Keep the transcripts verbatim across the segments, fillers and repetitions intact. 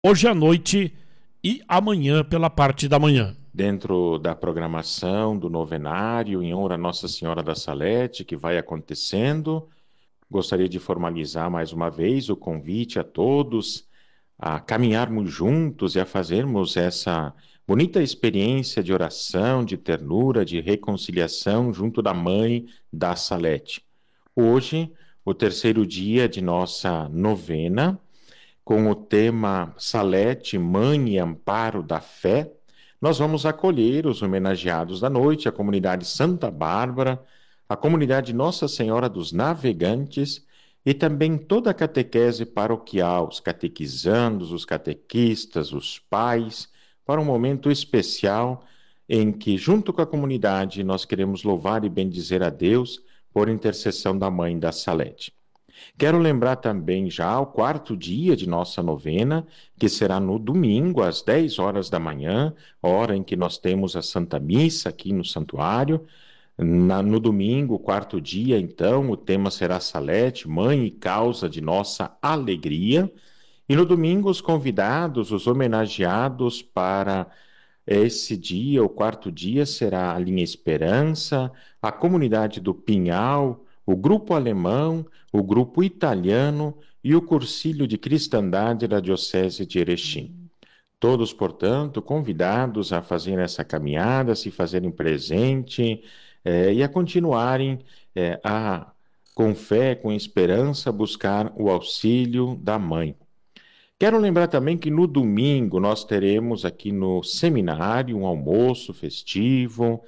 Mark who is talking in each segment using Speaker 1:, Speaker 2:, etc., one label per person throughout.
Speaker 1: hoje à noite e amanhã pela parte da manhã.
Speaker 2: Dentro da programação do novenário em honra a Nossa Senhora da Salete, que vai acontecendo, gostaria de formalizar mais uma vez o convite a todos a caminharmos juntos e a fazermos essa bonita experiência de oração, de ternura, de reconciliação junto da Mãe da Salete. Hoje, o terceiro dia de nossa novena, com o tema Salete, Mãe e Amparo da Fé, nós vamos acolher os homenageados da noite, a comunidade Santa Bárbara, a comunidade Nossa Senhora dos Navegantes e também toda a catequese paroquial, os catequizandos, os catequistas, os pais, para um momento especial em que, junto com a comunidade, nós queremos louvar e bendizer a Deus por intercessão da Mãe da Salete. Quero lembrar também já o quarto dia de nossa novena, que será no domingo, às dez horas da manhã, hora em que nós temos a Santa Missa aqui no santuário. Na, no domingo, quarto dia, então, o tema será Salete, Mãe e Causa de Nossa Alegria. E no domingo, os convidados, os homenageados para esse dia, o quarto dia, será a Linha Esperança, a comunidade do Pinhal, o grupo alemão, o grupo italiano e o cursilho de cristandade da Diocese de Erechim. Todos, portanto, convidados a fazerem essa caminhada, a se fazerem presente eh, e a continuarem eh, a, com fé, com esperança, buscar o auxílio da Mãe. Quero lembrar também que no domingo nós teremos aqui no seminário um almoço festivo,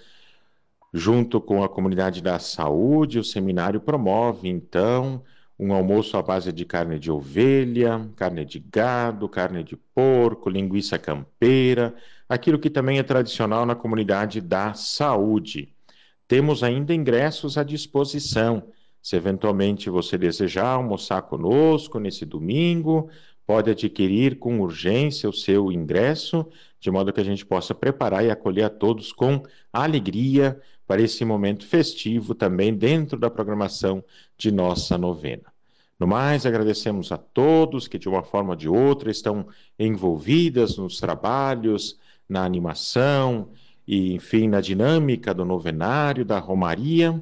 Speaker 2: junto com a comunidade da saúde. O seminário promove, então, um almoço à base de carne de ovelha, carne de gado, carne de porco, linguiça campeira, aquilo que também é tradicional na comunidade da saúde. Temos ainda ingressos à disposição. Se eventualmente você desejar almoçar conosco nesse domingo, pode adquirir com urgência o seu ingresso, de modo que a gente possa preparar e acolher a todos com alegria para esse momento festivo também dentro da programação de nossa novena. No mais, agradecemos a todos que de uma forma ou de outra estão envolvidas nos trabalhos, na animação e, enfim, na dinâmica do novenário, da romaria.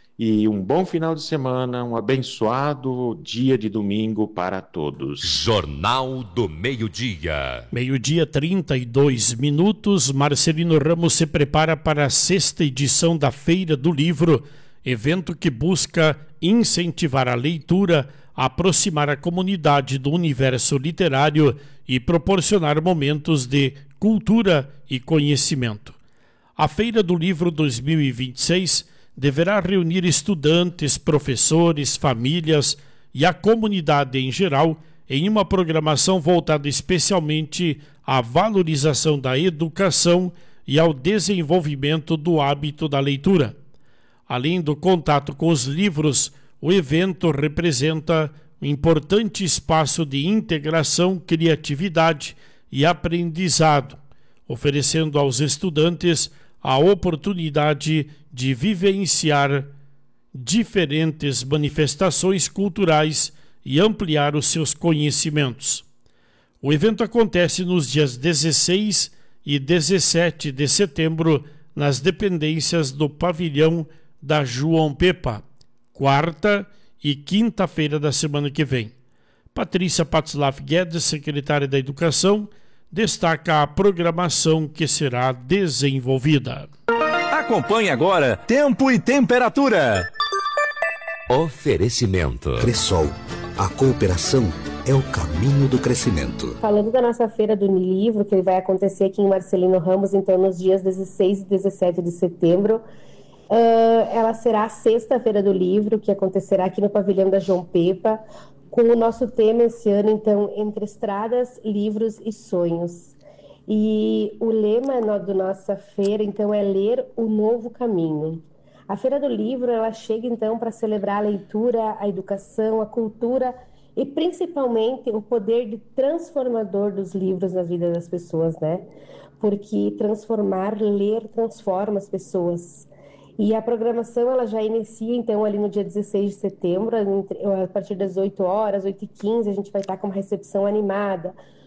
Speaker 2: E um bom final de semana, um abençoado dia de domingo para todos.
Speaker 3: Jornal do Meio-Dia.
Speaker 1: Meio-dia, trinta e dois minutos. Marcelino Ramos se prepara para a sexta edição da Feira do Livro, evento que busca incentivar a leitura, aproximar a comunidade do universo literário e proporcionar momentos de cultura e conhecimento. A Feira do Livro dois mil e vinte e seis deverá reunir estudantes, professores, famílias e a comunidade em geral em uma programação voltada especialmente à valorização da educação e ao desenvolvimento do hábito da leitura. Além do contato com os livros, o evento representa um importante espaço de integração, criatividade e aprendizado, oferecendo aos estudantes a oportunidade de vivenciar diferentes manifestações culturais e ampliar os seus conhecimentos. O evento acontece nos dias dezesseis e dezessete de setembro nas dependências do pavilhão da João Pepa, quarta e quinta-feira da semana que vem. Patrícia Patzlaff Guedes, secretária da Educação, destaca a programação que será desenvolvida.
Speaker 4: Acompanhe agora Tempo e Temperatura.
Speaker 3: Oferecimento.
Speaker 5: Cressol, a cooperação é o caminho do crescimento.
Speaker 6: Falando da nossa Feira do Livro, que vai acontecer aqui em Marcelino Ramos, então nos dias dezesseis e dezessete de setembro, uh, ela será a sexta Feira do Livro, que acontecerá aqui no pavilhão da João Pepa, com o nosso tema esse ano, então, Entre Estradas, Livros e Sonhos. E o lema no, do nossa feira, então, é Ler o Novo Caminho. A Feira do Livro, ela chega, então, para celebrar a leitura, a educação, a cultura e, principalmente, o poder de transformador dos livros na vida das pessoas, né? Porque transformar, ler, transforma as pessoas. E a programação ela já inicia, então, ali no dia dezesseis de setembro, a partir das oito horas, oito e quinze, a gente vai estar com uma recepção animada,